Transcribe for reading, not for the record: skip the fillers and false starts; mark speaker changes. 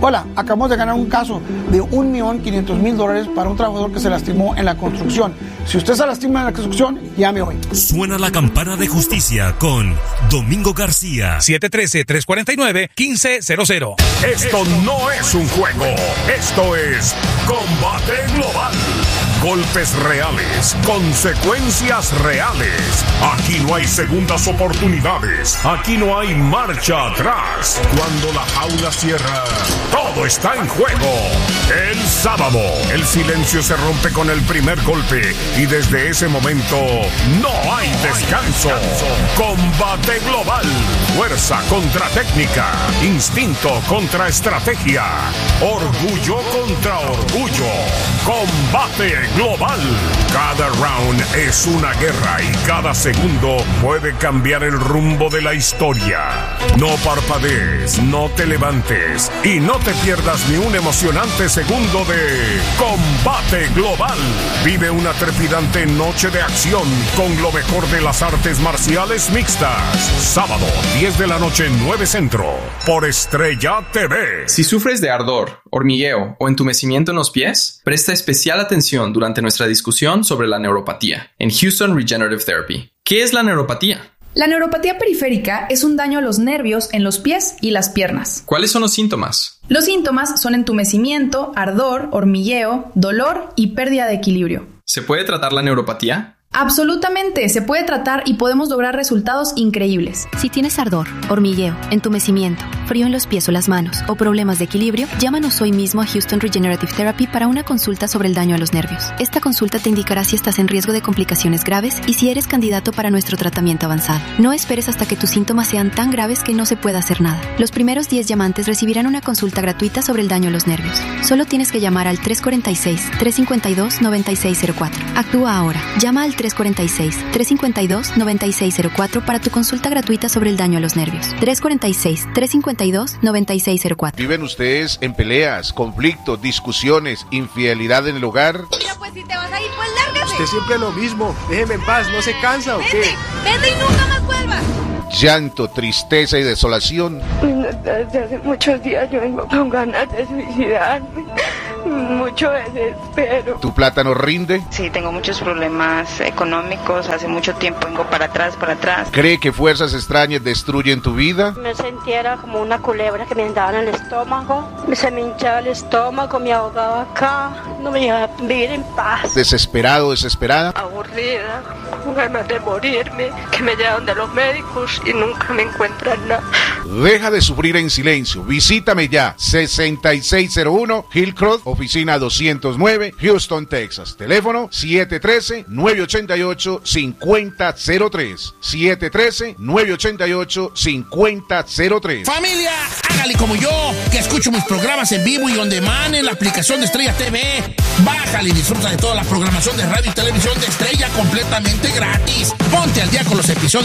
Speaker 1: Hola, acabamos de ganar un caso de $1,500,000 para un trabajador que se lastimó en la construcción. Si usted se lastima en la construcción, llame hoy.
Speaker 2: Suena la campana de justicia con Domingo García.
Speaker 3: 713-349-1500.
Speaker 4: Esto no es un juego. Esto es Combate Global. Golpes reales, consecuencias reales. Aquí no hay segundas oportunidades. Aquí no hay marcha atrás. Cuando la jaula cierra, todo está en juego. El sábado, el silencio se rompe con el primer golpe y desde ese momento no hay descanso. Combate Global. Fuerza contra técnica. Instinto contra estrategia. Orgullo contra orgullo. Combate Global. Cada round es una guerra y cada segundo puede cambiar el rumbo de la historia. No parpadees, no te levantes y no te pierdas ni un emocionante segundo de Combate Global. Vive una trepidante noche de acción con lo mejor de las artes marciales mixtas. Sábado, 10 de la noche, 9 Centro, por Estrella TV.
Speaker 5: Si sufres de ardor, hormigueo o entumecimiento en los pies, presta especial atención durante nuestra discusión sobre la neuropatía en Houston Regenerative Therapy. ¿Qué es la neuropatía?
Speaker 6: La neuropatía periférica es un daño a los nervios en los pies y las piernas.
Speaker 5: ¿Cuáles son los síntomas?
Speaker 6: Los síntomas son entumecimiento, ardor, hormigueo, dolor y pérdida de equilibrio.
Speaker 5: ¿Se puede tratar la neuropatía?
Speaker 6: Absolutamente, se puede tratar y podemos lograr resultados increíbles.
Speaker 7: Si tienes ardor, hormigueo, entumecimiento, frío en los pies o las manos o problemas de equilibrio, llámanos hoy mismo a Houston Regenerative Therapy para una consulta sobre el daño a los nervios. Esta consulta te indicará si estás en riesgo de complicaciones graves y si eres candidato para nuestro tratamiento avanzado. No esperes hasta que tus síntomas sean tan graves que no se pueda hacer nada. Los primeros 10 llamantes recibirán una consulta gratuita sobre el daño a los nervios. Solo tienes que llamar al 346-352-9604. Actúa ahora. Llama al 346-352-9604 para tu consulta gratuita sobre el daño a los nervios. 346-352-9604.
Speaker 8: ¿Viven ustedes en peleas, conflictos, discusiones, infidelidad en el hogar?
Speaker 9: Mira, pues si te vas a ir, pues lárgate.
Speaker 10: Usted siempre lo mismo. Déjeme en paz, ¿no se cansa o qué?
Speaker 9: Vete y nunca más vuelvas.
Speaker 8: Llanto, tristeza y desolación.
Speaker 11: Desde hace muchos días yo vengo con ganas de suicidarme. Mucho desespero.
Speaker 8: ¿Tu plata no rinde?
Speaker 11: Sí, tengo muchos problemas económicos. Hace mucho tiempo vengo para atrás.
Speaker 8: ¿Cree que fuerzas extrañas destruyen tu vida?
Speaker 12: Me sentía como una culebra que me andaba en el estómago. Se me hinchaba el estómago, me ahogaba acá. No me dejaba vivir en paz.
Speaker 8: ¿Desesperado, desesperada?
Speaker 11: Aburrida, con ganas de morirme. Que me llevan de los médicos y nunca me encuentran nada.
Speaker 8: Deja de sufrir en silencio. Visítame ya. 6601 Hillcroft, oficina 209, Houston, Texas. Teléfono 713-988-5003. 713-988-5003.
Speaker 13: Familia, hágale como yo, que escucho mis programas en vivo y on demand en la aplicación de Estrella TV. Bájale y disfruta de toda la programación de radio y televisión de Estrella completamente gratis. Ponte al día con los episodios